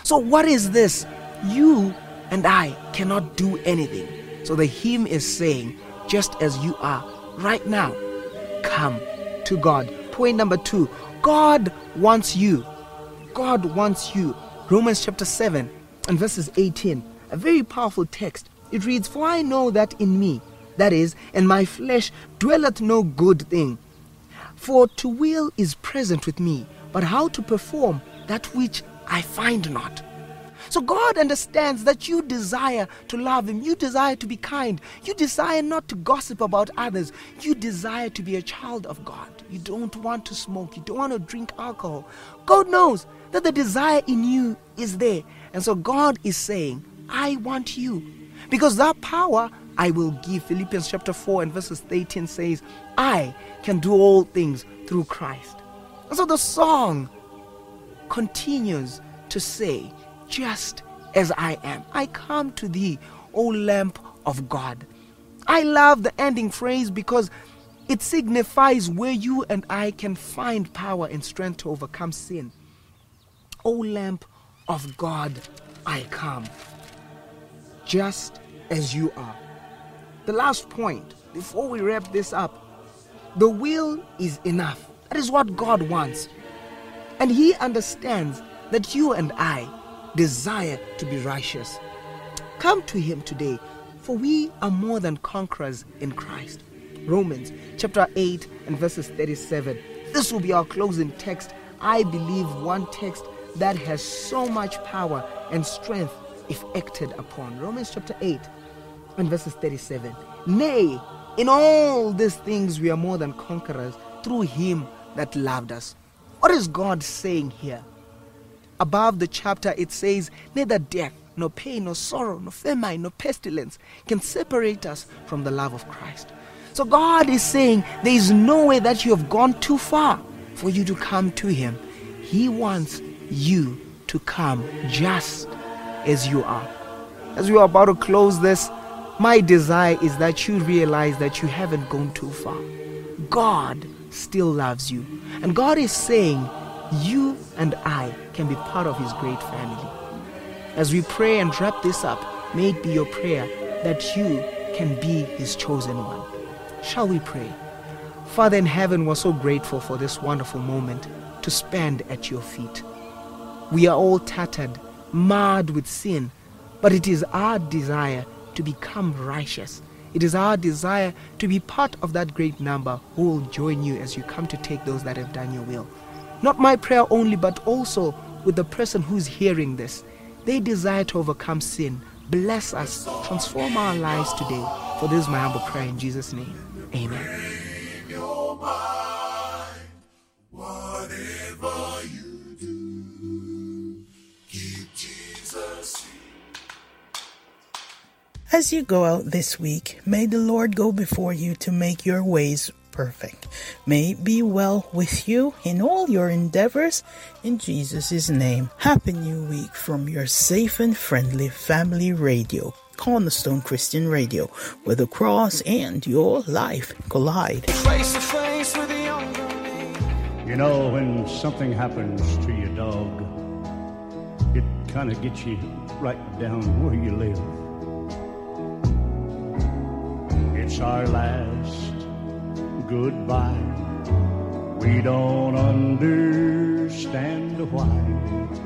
So what is this? You and I cannot do anything. So the hymn is saying, just as you are right now, come to God. Point number 2, God wants you. God wants you. Romans chapter 7 and verses 18, a very powerful text. It reads, for I know that in me, that is, in my flesh, dwelleth no good thing. For to will is present with me, but how to perform that which I find not. So God understands that you desire to love Him. You desire to be kind. You desire not to gossip about others. You desire to be a child of God. You don't want to smoke. You don't want to drink alcohol. God knows that the desire in you is there. And so God is saying, I want you. Because that power I will give. Philippians chapter 4 and verses 18 says, I can do all things through Christ. And so the song continues to say, just as I am, I come to thee, O Lamb of God. I love the ending phrase because it signifies where you and I can find power and strength to overcome sin. O Lamb of God, I come, just as you are. The last point, before we wrap this up, the will is enough. That is what God wants. And He understands that you and I desire to be righteous. Come to Him today, for we are more than conquerors in Christ. Romans chapter 8 and verses 37. This will be our closing text. I believe one text that has so much power and strength if acted upon. Romans chapter 8 and verses 37. Nay, in all these things we are more than conquerors through Him that loved us. What is God saying here? Above the chapter it says, neither death, nor pain, nor sorrow, nor famine, nor pestilence can separate us from the love of Christ. So God is saying there is no way that you have gone too far for you to come to Him. He wants you to come just as you are. As we are about to close this, my desire is that you realize that you haven't gone too far. God still loves you. And God is saying, you and I can be part of His great family. As we pray and wrap this up, may it be your prayer that you can be His chosen one. Shall we pray? Father in heaven, we're so grateful for this wonderful moment to spend at your feet. We are all tattered, marred with sin, but it is our desire to become righteous. It is our desire to be part of that great number who will join you as you come to take those that have done your will. Not my prayer only, but also with the person who's hearing this. They desire to overcome sin. Bless us. Transform our lives today. For this is my humble prayer in Jesus' name. Amen. As you go out this week, may the Lord go before you to make your ways perfect. May it be well with you in all your endeavors, in Jesus' name. Happy New Week from your safe and friendly family radio, Cornerstone Christian Radio, where the cross and your life collide. Face to face with the You know, when something happens to your dog, it kind of gets you right down where you live. It's our last goodbye. We don't understand why.